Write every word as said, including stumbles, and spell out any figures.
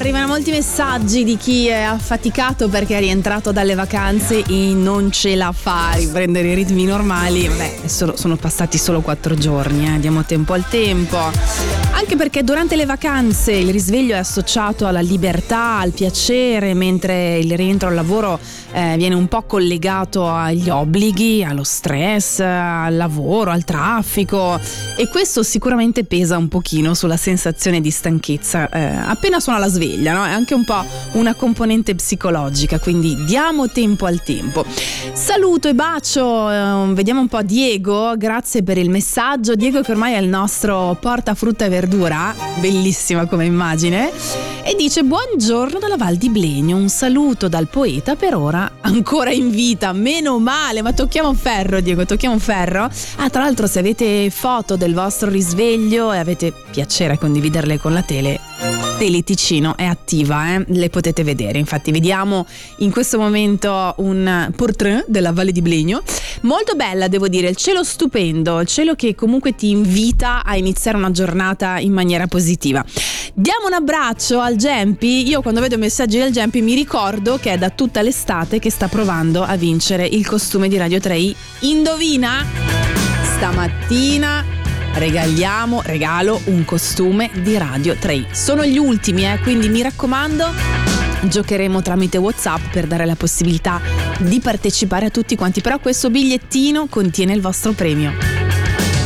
arrivano molti messaggi di chi è affaticato perché è rientrato dalle vacanze e non ce la fa a riprendere i ritmi normali. Vabbè, sono, sono passati solo quattro giorni, eh. Diamo tempo al tempo. Anche perché durante le vacanze il risveglio è associato alla libertà, al piacere, mentre il rientro al lavoro eh, viene un po' collegato agli obblighi, allo stress, al lavoro, al traffico, e questo sicuramente pesa un pochino sulla sensazione di stanchezza eh, appena suona la sveglia, no? È anche un po' una componente psicologica, quindi diamo tempo al tempo. Saluto e bacio, eh, vediamo un po' Diego, grazie per il messaggio. Diego che ormai è il nostro porta frutta e verdura, bellissima come immagine, e dice: buongiorno dalla Val di Blegno, un saluto dal poeta, per ora ancora in vita, meno male, ma tocchiamo ferro Diego, tocchiamo ferro. Ah, tra l'altro se avete foto del vostro risveglio e avete piacere a condividerle con la tele, Tele Ticino è attiva, eh? Le potete vedere. Infatti vediamo in questo momento un portrait della Valle di Blegno, molto bella, devo dire, il cielo stupendo, il cielo che comunque ti invita a iniziare una giornata in maniera positiva. Diamo un abbraccio al Gempi. Io quando vedo i messaggi del Gempi mi ricordo che è da tutta l'estate che sta provando a vincere il costume di Radio tre i. Indovina? Stamattina regaliamo, regalo un costume di Radio tre i. Sono gli ultimi, eh, quindi mi raccomando, giocheremo tramite WhatsApp per dare la possibilità di partecipare a tutti quanti, però questo bigliettino contiene il vostro premio.